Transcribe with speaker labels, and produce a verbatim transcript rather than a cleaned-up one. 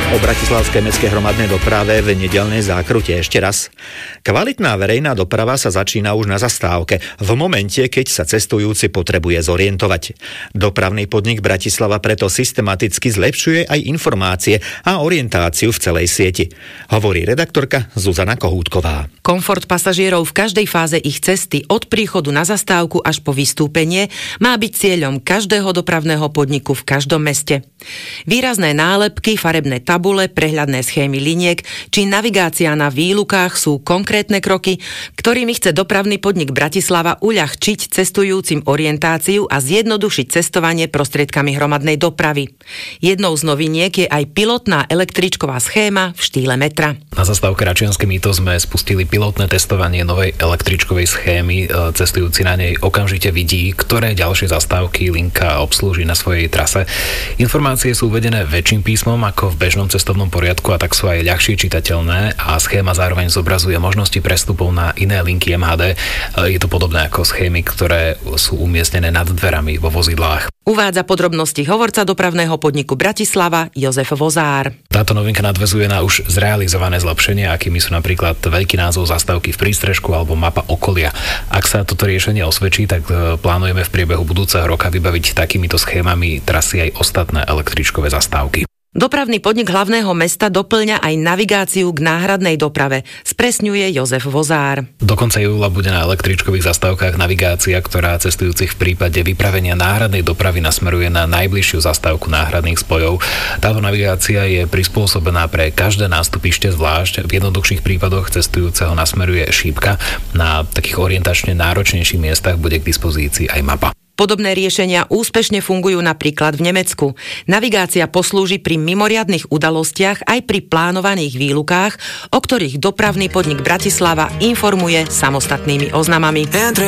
Speaker 1: O bratislavskej mestskej hromadnej doprave v nedeľnej zákrute ešte raz. Kvalitná verejná doprava sa začína už na zastávke, v momente, keď sa cestujúci potrebuje zorientovať. Dopravný podnik Bratislava preto systematicky zlepšuje aj informácie a orientáciu v celej sieti. Hovorí redaktorka Zuzana Kohútková.
Speaker 2: Komfort pasažierov v každej fáze ich cesty od príchodu na zastávku až po vystúpenie má byť cieľom každého dopravného podniku v každom meste. Výrazné nálepky, farebné tabule, prehľadné schémy liniek či navigácia na výlukách sú konkrétne kroky, ktorými chce dopravný podnik Bratislava uľahčiť cestujúcim orientáciu a zjednodušiť cestovanie prostriedkami hromadnej dopravy. Jednou z noviniek je aj pilotná električková schéma v štýle metra.
Speaker 3: Na zastávke Račianske mýto sme spustili pilotné testovanie novej električkovej schémy. Cestujúci na nej okamžite vidí, ktoré ďalšie zastávky linka obslúži na svojej trase. Informácie sú uvedené väčším písmom ako v bežnom cestovnom poriadku a tak sú aj ľahšie čitateľné a schéma zároveň zobrazuje možnosti prestupov na iné linky em há dé. Je to podobné ako schémy, ktoré sú umiestnené nad dverami vo vozidlách.
Speaker 2: Uvádza podrobnosti hovorca dopravného podniku Bratislava Jozef Vozár.
Speaker 3: Táto novinka nadväzuje na už zrealizované zlepšenia, akými sú napríklad veľký názov zastávky v prístrežku alebo mapa okolia. Ak sa toto riešenie osvedčí, tak plánujeme v priebehu budúceho roka vybaviť takýmito schémami trasy aj ostatné električkové zastávky.
Speaker 2: Dopravný podnik hlavného mesta doplňa aj navigáciu k náhradnej doprave, spresňuje Jozef Vozár.
Speaker 3: Do konca júla bude na električkových zastávkach navigácia, ktorá cestujúcich v prípade vypravenia náhradnej dopravy nasmeruje na najbližšiu zastávku náhradných spojov. Táto navigácia je prispôsobená pre každé nástupište zvlášť. V jednoduchších prípadoch cestujúceho nasmeruje šípka. Na takých orientačne náročnejších miestach bude k dispozícii aj mapa.
Speaker 2: Podobné riešenia úspešne fungujú napríklad v Nemecku. Navigácia poslúži pri mimoriadnych udalostiach aj pri plánovaných výlukách, o ktorých dopravný podnik Bratislava informuje samostatnými oznamami.